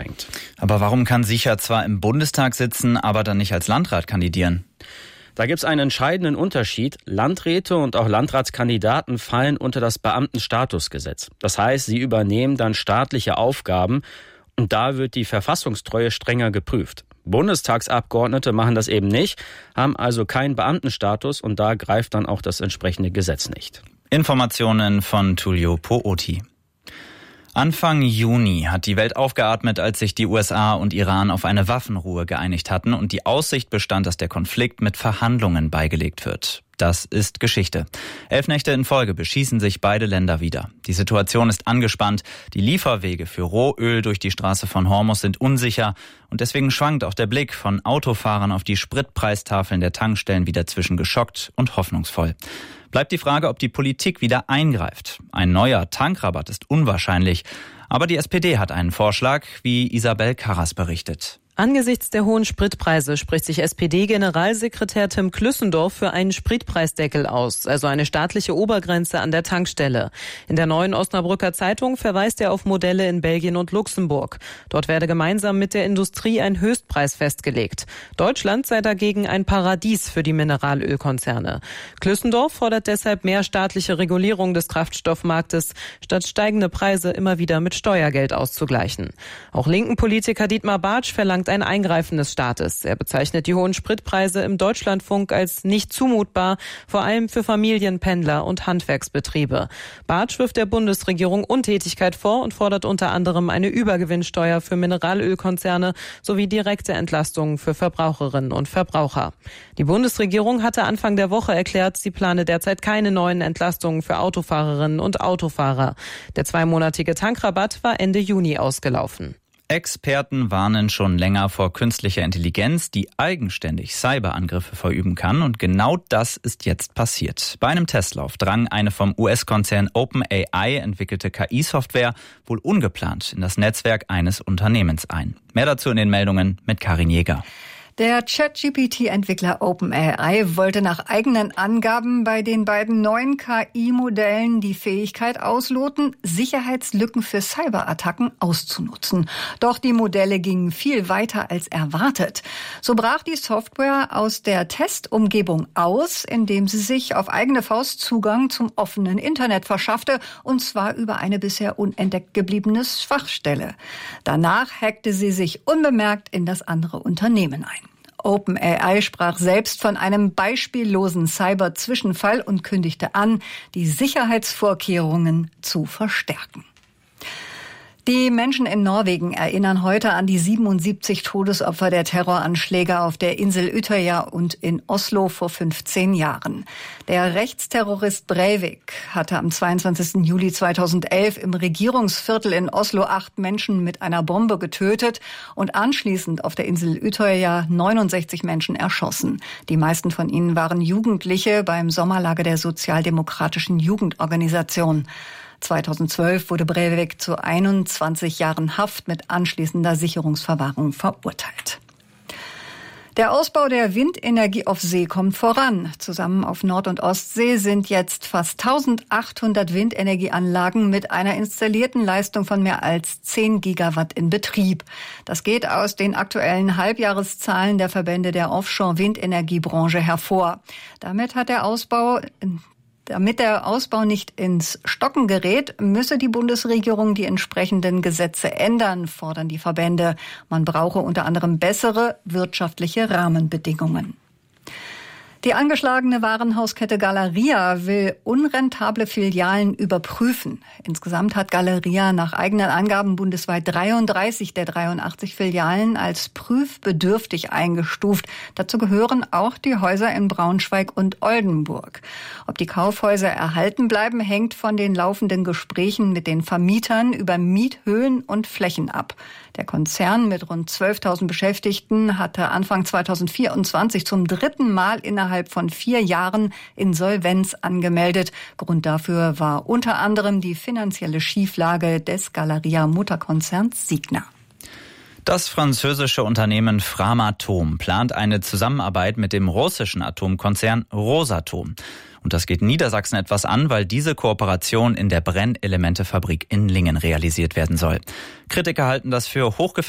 eingeschränkt. Aber warum kann Sicher zwar im Bundestag sitzen, aber dann nicht als Landrat kandidieren? Da gibt es einen entscheidenden Unterschied. Landräte und auch Landratskandidaten fallen unter das Beamtenstatusgesetz. Das heißt, sie übernehmen dann staatliche Aufgaben und da wird die Verfassungstreue strenger geprüft. Bundestagsabgeordnete machen das eben nicht, haben also keinen Beamtenstatus und da greift dann auch das entsprechende Gesetz nicht. Informationen von Tullio Pooti. Anfang Juni hat die Welt aufgeatmet, als sich die USA und Iran auf eine Waffenruhe geeinigt hatten und die Aussicht bestand, dass der Konflikt mit Verhandlungen beigelegt wird. Das ist Geschichte. 11 Nächte in Folge beschießen sich beide Länder wieder. Die Situation ist angespannt. Die Lieferwege für Rohöl durch die Straße von Hormuz sind unsicher. Und deswegen schwankt auch der Blick von Autofahrern auf die Spritpreistafeln der Tankstellen wieder zwischen geschockt und hoffnungsvoll. Bleibt die Frage, ob die Politik wieder eingreift. Ein neuer Tankrabatt ist unwahrscheinlich. Aber die SPD hat einen Vorschlag, wie Isabel Karras berichtet. Angesichts der hohen Spritpreise spricht sich SPD-Generalsekretär Tim Klüssendorf für einen Spritpreisdeckel aus, also eine staatliche Obergrenze an der Tankstelle. In der Neuen Osnabrücker Zeitung verweist er auf Modelle in Belgien und Luxemburg. Dort werde gemeinsam mit der Industrie ein Höchstpreis festgelegt. Deutschland sei dagegen ein Paradies für die Mineralölkonzerne. Klüssendorf fordert deshalb mehr staatliche Regulierung des Kraftstoffmarktes, statt steigende Preise immer wieder mit Steuergeld auszugleichen. Auch linken Politiker Dietmar Bartsch verlangt ein Eingreifen des Staates. Er bezeichnet die hohen Spritpreise im Deutschlandfunk als nicht zumutbar, vor allem für Familien, Pendler und Handwerksbetriebe. Bartsch wirft der Bundesregierung Untätigkeit vor und fordert unter anderem eine Übergewinnsteuer für Mineralölkonzerne sowie direkte Entlastungen für Verbraucherinnen und Verbraucher. Die Bundesregierung hatte Anfang der Woche erklärt, sie plane derzeit keine neuen Entlastungen für Autofahrerinnen und Autofahrer. Der 2-monatige Tankrabatt war Ende Juni ausgelaufen. Experten warnen schon länger vor künstlicher Intelligenz, die eigenständig Cyberangriffe verüben kann. Und genau das ist jetzt passiert. Bei einem Testlauf drang eine vom US-Konzern OpenAI entwickelte KI-Software wohl ungeplant in das Netzwerk eines Unternehmens ein. Mehr dazu in den Meldungen mit Karin Jäger. Der ChatGPT-Entwickler OpenAI wollte nach eigenen Angaben bei den beiden neuen KI-Modellen die Fähigkeit ausloten, Sicherheitslücken für Cyberattacken auszunutzen. Doch die Modelle gingen viel weiter als erwartet. So brach die Software aus der Testumgebung aus, indem sie sich auf eigene Faust Zugang zum offenen Internet verschaffte, und zwar über eine bisher unentdeckt gebliebene Schwachstelle. Danach hackte sie sich unbemerkt in das andere Unternehmen ein. OpenAI sprach selbst von einem beispiellosen Cyber-Zwischenfall und kündigte an, die Sicherheitsvorkehrungen zu verstärken. Die Menschen in Norwegen erinnern heute an die 77 Todesopfer der Terroranschläge auf der Insel Utøya und in Oslo vor 15 Jahren. Der Rechtsterrorist Breivik hatte am 22. Juli 2011 im Regierungsviertel in Oslo 8 Menschen mit einer Bombe getötet und anschließend auf der Insel Utøya 69 Menschen erschossen. Die meisten von ihnen waren Jugendliche beim Sommerlager der sozialdemokratischen Jugendorganisation. 2012 wurde Breivik zu 21 Jahren Haft mit anschließender Sicherungsverwahrung verurteilt. Der Ausbau der Windenergie auf See kommt voran. Zusammen auf Nord- und Ostsee sind jetzt fast 1800 Windenergieanlagen mit einer installierten Leistung von mehr als 10 Gigawatt in Betrieb. Das geht aus den aktuellen Halbjahreszahlen der Verbände der Offshore-Windenergiebranche hervor. Damit der Ausbau nicht ins Stocken gerät, müsse die Bundesregierung die entsprechenden Gesetze ändern, fordern die Verbände. Man brauche unter anderem bessere wirtschaftliche Rahmenbedingungen. Die angeschlagene Warenhauskette Galeria will unrentable Filialen überprüfen. Insgesamt hat Galeria nach eigenen Angaben bundesweit 33 der 83 Filialen als prüfbedürftig eingestuft. Dazu gehören auch die Häuser in Braunschweig und Oldenburg. Ob die Kaufhäuser erhalten bleiben, hängt von den laufenden Gesprächen mit den Vermietern über Miethöhen und Flächen ab. Der Konzern mit rund 12.000 Beschäftigten hatte Anfang 2024 zum 3. Mal innerhalb von 4 Jahren Insolvenz angemeldet. Grund dafür war unter anderem die finanzielle Schieflage des Galeria-Mutterkonzerns Signa. Das französische Unternehmen Framatome plant eine Zusammenarbeit mit dem russischen Atomkonzern Rosatom. Und das geht Niedersachsen etwas an, weil diese Kooperation in der Brennelementefabrik in Lingen realisiert werden soll. Kritiker halten das für hochgefährlich.